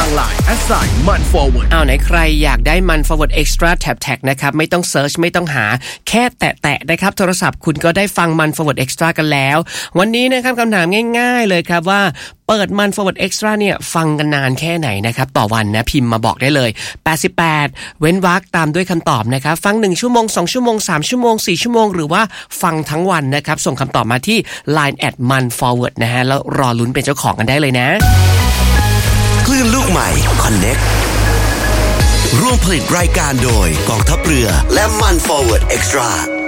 Line @man forward เอาไหนใครอยากได้มัน forward extra tab tag นะครับไม่ต้องเซิร์ชไม่ต้องหาแค่แตะๆนะครับโทรศัพท์คุณก็ได้ฟังมัน forward extra กันแล้ววันนี้นะครับคำถามง่ายๆเลยครับว่าเปิดมัน forward extra เนี่ยฟังกันนานแค่ไหนนะครับต่อวันนะพิมพ์มาบอกได้เลย88เว้นวรรคตามด้วยคำตอบนะครับฟัง1ชั่วโมง2ชั่วโมง3ชั่วโมง4ชั่วโมงหรือว่าฟังทั้งวันนะครับส่งคำตอบมาที่ line @man forward นะฮะแล้วรอลุ้นเป็นเจ้าของกันได้เลยนะคลื่นลูกใหม่ Connect ร่วมผลิตรายการโดยกองทัพเรือและมัน Forward Extra